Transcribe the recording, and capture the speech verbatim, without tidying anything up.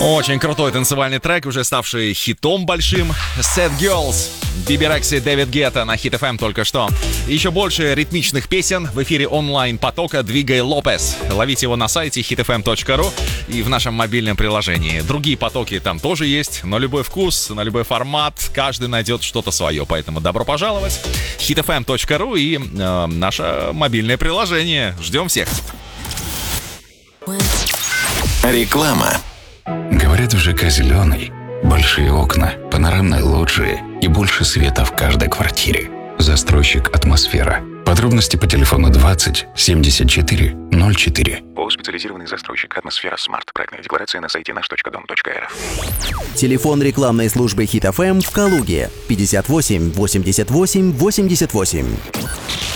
Очень крутой танцевальный трек, уже ставший хитом большим. Sad Girls, Биби Рекси, Дэвид Гетта на Хит эф эм только что. Еще больше ритмичных песен в эфире онлайн-потока «Двигай Лопес». Ловите его на сайте хит эф эм точка ру и в нашем мобильном приложении. Другие потоки там тоже есть, на любой вкус, на любой формат. Каждый найдет что-то свое, поэтому добро пожаловать. хит эф эм точка ру и э, наше мобильное приложение. Ждем всех. Реклама. Говорят, в ЖК «Зеленый» большие окна, панорамные лоджии и больше света в каждой квартире. Застройщик «Атмосфера». Подробности по телефону двадцать семьдесят четыре ноль четыре. ООО «Специализированный застройщик «Атмосфера Смарт». Проектная декларация на сайте наш точка дом точка эр эф. Телефон рекламной службы Хит эф эм в Калуге пятьдесят восемь восемьдесят восемь восемьдесят восемь.